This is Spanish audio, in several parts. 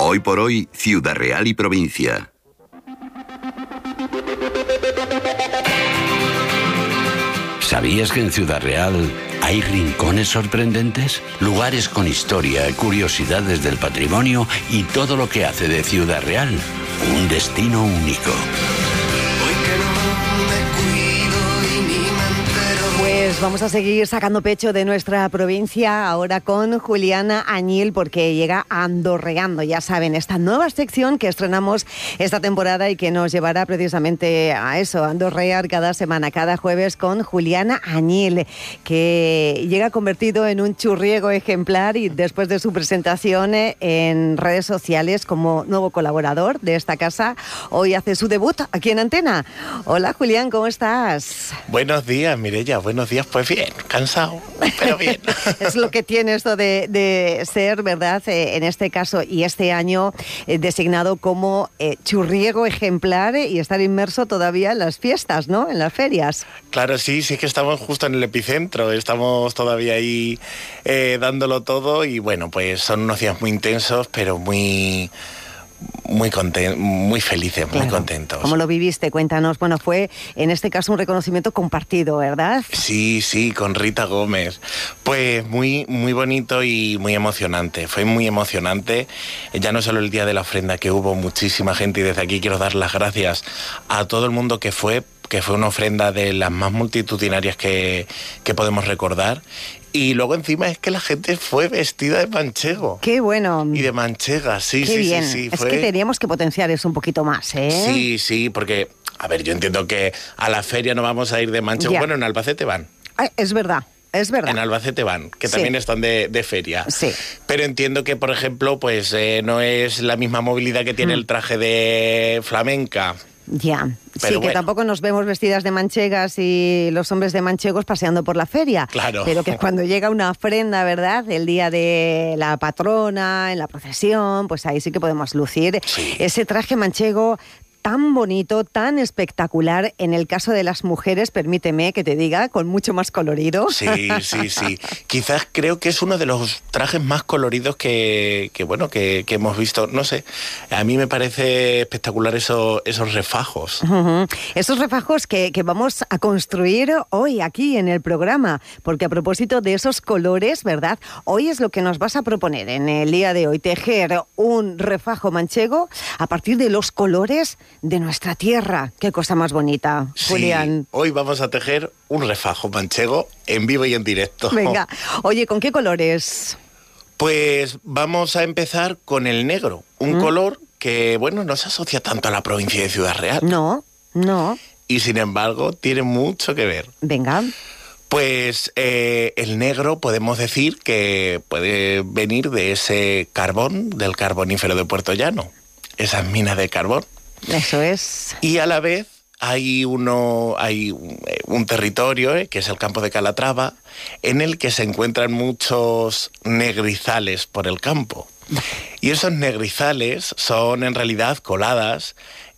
Hoy por hoy, Ciudad Real y provincia. ¿Sabías que en Ciudad Real hay rincones sorprendentes? Lugares con historia, curiosidades del patrimonio y todo lo que hace de Ciudad Real un destino único. Pues vamos a seguir sacando pecho de nuestra provincia ahora con Juliana Añil, porque llega Andorreando, ya saben, esta nueva sección que estrenamos esta temporada y que nos llevará precisamente a eso, a andorrear cada semana, cada jueves con Juliana Añil, que llega convertido en un churriego ejemplar y después de su presentación en redes sociales como nuevo colaborador de esta casa, hoy hace su debut aquí en Antena. Hola Julián, ¿cómo estás? Buenos días, Mireia, buenos días. Pues bien, cansado, pero bien. Es lo que tiene esto de ser, ¿verdad? En este caso y este año designado como churriego ejemplar y estar inmerso todavía en las fiestas, ¿no? En las ferias. Claro, sí es que estamos justo en el epicentro, estamos todavía ahí dándolo todo y bueno, pues son unos días muy intensos, pero muy felices, claro, muy contentos. ¿Cómo lo viviste? Cuéntanos. Bueno, fue en este caso un reconocimiento compartido, ¿verdad? Sí, con Rita Gómez. Pues muy bonito y muy emocionante. Fue muy emocionante. Ya no solo el día de la ofrenda, que hubo muchísima gente, y desde aquí quiero dar las gracias a todo el mundo que fue una ofrenda de las más multitudinarias que podemos recordar. Y luego encima es que la gente fue vestida de manchego. ¡Qué bueno! Y de manchega, sí. Es que teníamos que potenciar eso un poquito más, ¿eh? Sí, porque, a ver, yo entiendo que a la feria no vamos a ir de manchego. Ya. Bueno, en Albacete van. Es verdad. En Albacete van, que también están de feria. Sí. Pero entiendo que, por ejemplo, pues no es la misma movilidad que tiene el traje de flamenca. Ya, pero sí, bueno, que tampoco nos vemos vestidas de manchegas y los hombres de manchegos paseando por la feria. Claro. Pero que cuando llega una ofrenda, ¿verdad?, el día de la patrona, en la procesión, pues ahí sí que podemos lucir ese traje manchego tan bonito, tan espectacular, en el caso de las mujeres, permíteme que te diga, con mucho más colorido. Sí. Quizás creo que es uno de los trajes más coloridos que hemos visto. No sé, a mí me parece espectacular esos refajos. Uh-huh. Esos refajos que vamos a construir hoy aquí en el programa, porque a propósito de esos colores, ¿verdad?, hoy es lo que nos vas a proponer en el día de hoy, tejer un refajo manchego a partir de los colores de nuestra tierra. Qué cosa más bonita, sí, Julián. Hoy vamos a tejer un refajo manchego en vivo y en directo. Venga, oye, ¿con qué colores? Pues vamos a empezar con el negro, un color que, bueno, no se asocia tanto a la provincia de Ciudad Real. No. Y sin embargo, tiene mucho que ver. Venga. Pues el negro podemos decir que puede venir de ese carbón, del carbonífero de Puerto Llano, esas minas de carbón. Eso es. Y a la vez hay un territorio, que es el campo de Calatrava, en el que se encuentran muchos negrizales por el campo. Y esos negrizales son en realidad coladas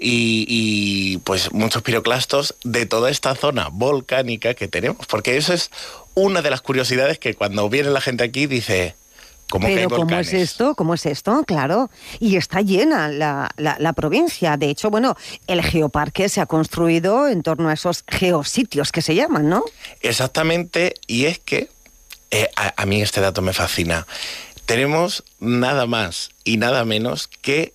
y pues muchos piroclastos de toda esta zona volcánica que tenemos. Porque eso es una de las curiosidades que cuando viene la gente aquí dice... Pero ¿cómo es esto? ¿Cómo es esto? Claro. Y está llena la provincia. De hecho, bueno, el geoparque se ha construido en torno a esos geositios que se llaman, ¿no? Exactamente. Y es que a mí este dato me fascina. Tenemos nada más y nada menos que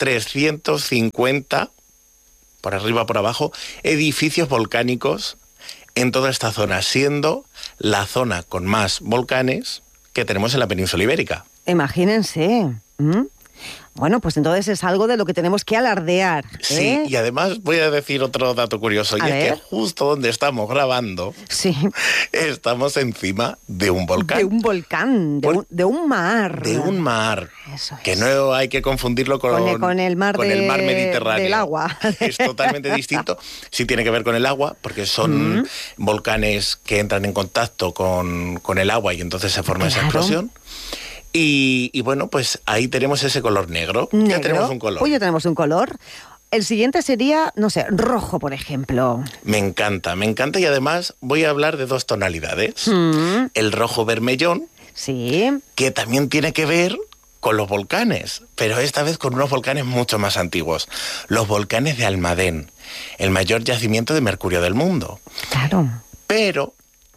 350, por arriba por abajo, edificios volcánicos en toda esta zona, siendo la zona con más volcanes que tenemos en la península ibérica. Imagínense. Bueno, pues entonces es algo de lo que tenemos que alardear, ¿eh? Sí, y además voy a decir otro dato curioso, y es que justo donde estamos grabando, estamos encima de un volcán. De un volcán, de un mar. De un mar. Eso es. Que no hay que confundirlo con el mar Mediterráneo. Del agua. Es totalmente distinto. Sí tiene que ver con el agua, porque son volcanes que entran en contacto con el agua y entonces se forma esa explosión. Y bueno, pues ahí tenemos ese color negro. Ya tenemos un color. Hoy ya tenemos un color. El siguiente sería, no sé, rojo, por ejemplo. Me encanta y además voy a hablar de dos tonalidades. El rojo vermellón, sí, que también tiene que ver con los volcanes, pero esta vez con unos volcanes mucho más antiguos. Los volcanes de Almadén, el mayor yacimiento de mercurio del mundo. Claro. Pero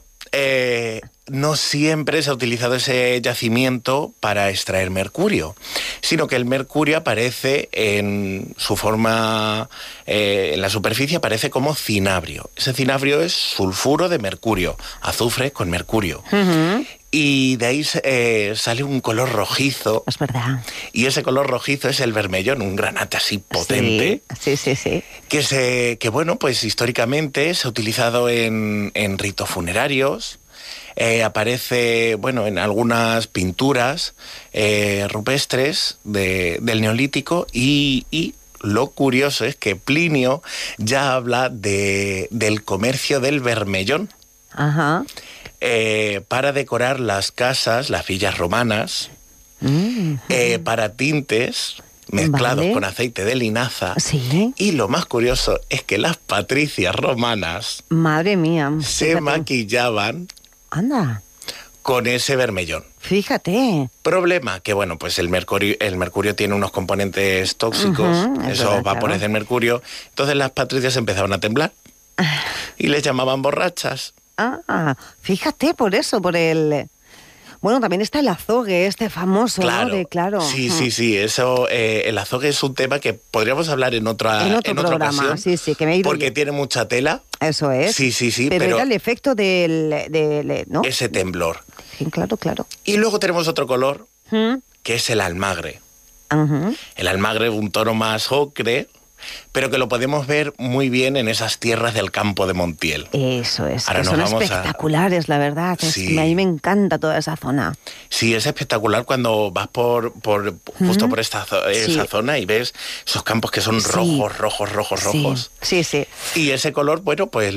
no siempre se ha utilizado ese yacimiento para extraer mercurio, sino que el mercurio aparece en su forma, en la superficie aparece como cinabrio. Ese cinabrio es sulfuro de mercurio, azufre con mercurio. Uh-huh. Y de ahí sale un color rojizo. Es verdad. Y ese color rojizo es el vermellón, un granate así potente. Sí. Que bueno, pues históricamente se ha utilizado en ritos funerarios. Aparece, bueno, en algunas pinturas rupestres del Neolítico y lo curioso es que Plinio ya habla del comercio del vermellón. Ajá. Para decorar las casas, las villas romanas, para tintes mezclados con aceite de linaza. Sí. Y lo más curioso es que las patricias romanas, madre mía, se maquillaban, anda, con ese vermellón. Fíjate. Problema, que bueno, pues el mercurio tiene unos componentes tóxicos, esos vapores del mercurio. Entonces las patricias empezaban a temblar y les llamaban borrachas. Fíjate, por eso, por el... Bueno, también está el azogue, este famoso, claro, ¿no? Claro. Sí, eso, el azogue es un tema que podríamos hablar en otra programa. ocasión. Sí, que me he ido porque yo. Tiene mucha tela. Eso es. Sí. Pero era el efecto ¿no? Ese temblor. Sí, claro. Y luego tenemos otro color, que es el almagre. Uh-huh. El almagre, un tono más ocre, pero que lo podemos ver muy bien en esas tierras del campo de Montiel. Eso es, ahora que son espectaculares, la verdad. Sí. A mí me encanta toda esa zona. Sí, es espectacular cuando vas justo por esa zona y ves esos campos que son rojos. Sí. Y ese color, bueno, pues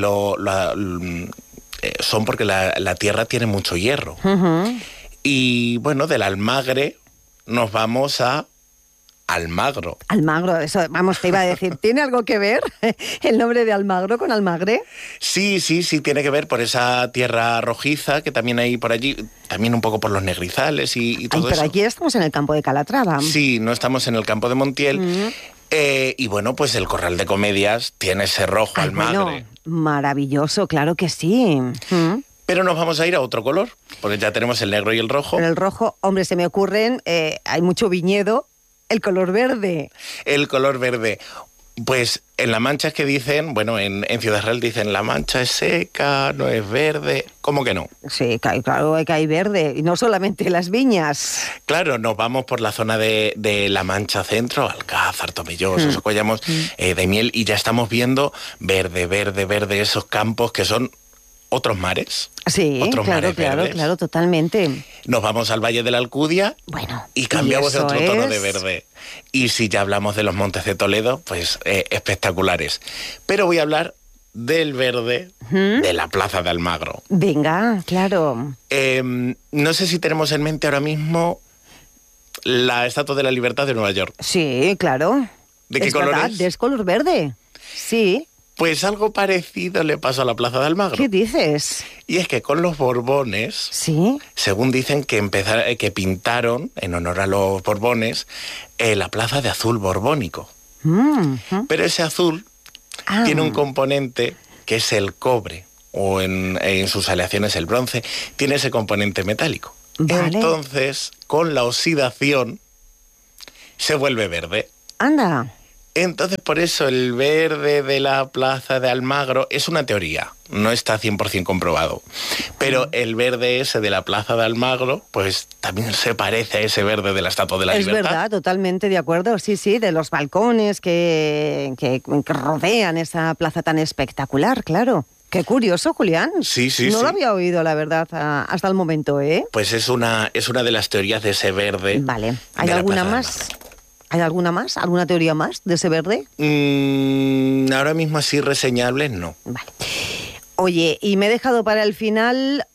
son porque la tierra tiene mucho hierro. Uh-huh. Y bueno, del almagre nos vamos a Almagro. Almagro, eso, vamos, te iba a decir, ¿tiene algo que ver el nombre de Almagro con Almagre? Sí, tiene que ver por esa tierra rojiza que también hay por allí, también un poco por los negrizales y todo eso. Pero aquí estamos en el campo de Calatrava. Sí, no estamos en el campo de Montiel. Y bueno, pues el Corral de Comedias tiene ese rojo almagre. Bueno, maravilloso, claro que sí. Pero nos vamos a ir a otro color, porque ya tenemos el negro y el rojo. En el rojo, hombre, se me ocurren, hay mucho viñedo. El color verde. El color verde. Pues en La Mancha es que dicen, bueno, en Ciudad Real dicen La Mancha es seca, no es verde. ¿Cómo que no? Sí, claro que hay verde. Y no solamente las viñas. Claro, nos vamos por la zona de La Mancha Centro, Alcázar, Tomelloso, Socollamos, de Miel, y ya estamos viendo verde, esos campos que son otros mares. Sí, claro, totalmente. Nos vamos al Valle de la Alcudia, bueno, y cambiamos de otro tono de verde. Y si ya hablamos de los Montes de Toledo, pues espectaculares. Pero voy a hablar del verde de la Plaza de Almagro. Venga, claro. No sé si tenemos en mente ahora mismo la Estatua de la Libertad de Nueva York. Sí, claro. ¿De qué color es? Es color verde, sí. Pues algo parecido le pasó a la Plaza de Almagro. ¿Qué dices? Y es que con los Borbones, sí, según dicen que pintaron, en honor a los Borbones, la plaza de azul borbónico. Pero ese azul tiene un componente que es el cobre, o en sus aleaciones el bronce, tiene ese componente metálico. Vale. Entonces, con la oxidación, se vuelve verde. Anda. Entonces, por eso el verde de la Plaza de Almagro es una teoría, no está 100% comprobado. Pero el verde ese de la Plaza de Almagro, pues también se parece a ese verde de la Estatua de la Libertad. Es verdad, totalmente de acuerdo. Sí, de los balcones que rodean esa plaza tan espectacular, claro. Qué curioso, Julián. Sí. No lo había oído, la verdad, hasta el momento, ¿eh? Pues es una de las teorías de ese verde. Vale. ¿Hay alguna más? ¿Hay alguna más? ¿Alguna teoría más de ese verde? Ahora mismo así reseñables, no. Vale. Oye, y me he dejado para el final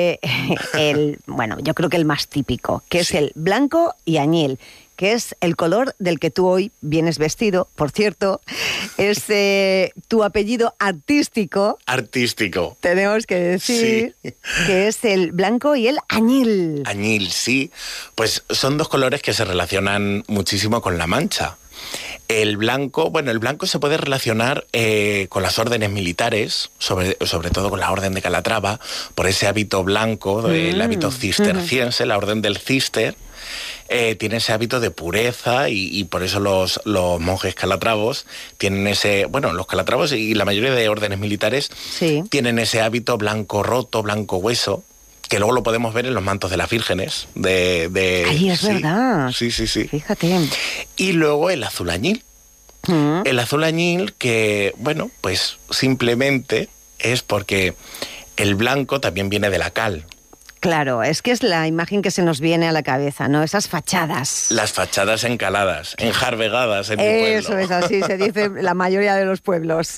bueno, yo creo que el más típico, que es el blanco y añil, que es el color del que tú hoy vienes vestido. Por cierto, es tu apellido artístico. Artístico. Tenemos que decir que es el blanco y el añil. Añil, sí. Pues son dos colores que se relacionan muchísimo con la Mancha. El blanco se puede relacionar con las órdenes militares, sobre todo con la Orden de Calatrava, por ese hábito blanco, el hábito cisterciense, la Orden del Cister. Tiene ese hábito de pureza y por eso los monjes calatravos tienen los calatravos y la mayoría de órdenes militares tienen ese hábito blanco roto, blanco hueso, que luego lo podemos ver en los mantos de las vírgenes. Ay, es verdad. Sí. Fíjate. Y luego el azul añil. El azul añil que, pues simplemente es porque el blanco también viene de la cal. Claro, es que es la imagen que se nos viene a la cabeza, ¿no? Esas fachadas. Las fachadas encaladas, enjarvegadas en mi pueblo. Eso es así, se dice la mayoría de los pueblos.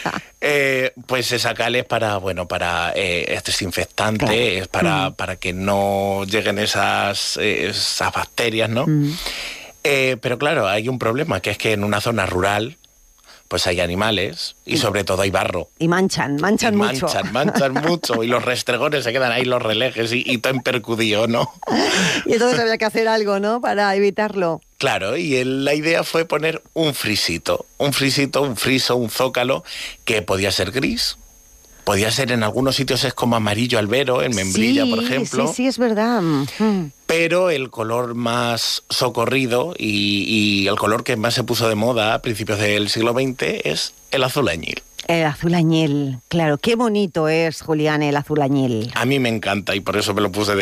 Pues esa cal es para es desinfectante, claro. Es para que no lleguen esas bacterias, ¿no? Pero claro, hay un problema, que es que en una zona rural pues hay animales y sobre todo hay barro. Y manchan mucho. Manchan mucho y los restregones se quedan ahí, los relejes y todo percudido, ¿no? Y entonces había que hacer algo, ¿no? Para evitarlo. Claro, y la idea fue poner un friso, un friso, un zócalo, que podía ser gris. Podía ser en algunos sitios es como amarillo albero, en Membrilla, por ejemplo. Sí, es verdad. Pero el color más socorrido y el color que más se puso de moda a principios del siglo XX es el azul añil. El azul añil, claro. Qué bonito es, Julián, el azul añil. A mí me encanta y por eso me lo puse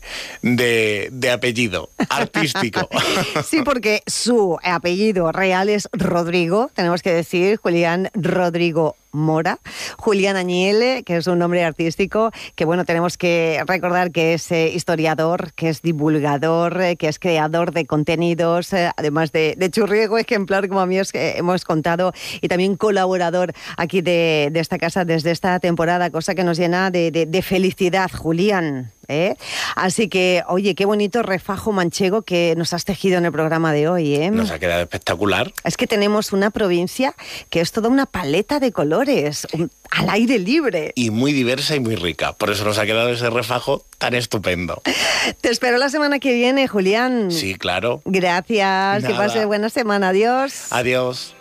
de apellido artístico. Sí, porque su apellido real es Rodrigo, tenemos que decir, Julián Rodrigo Mora. Julián Añil, que es un nombre artístico, que tenemos que recordar que es historiador, que es divulgador, que es creador de contenidos, además de churriego ejemplar, como a mí hemos contado, y también colaborador aquí de esta casa desde esta temporada, cosa que nos llena de felicidad, Julián. Así que, oye, qué bonito refajo manchego que nos has tejido en el programa de hoy, ¿eh? Nos ha quedado espectacular. Es que tenemos una provincia que es toda una paleta de colores, al aire libre. Y muy diversa y muy rica. Por eso nos ha quedado ese refajo tan estupendo. Te espero la semana que viene, Julián. Sí, claro. Gracias. Nada. Que pase buena semana. Adiós. Adiós.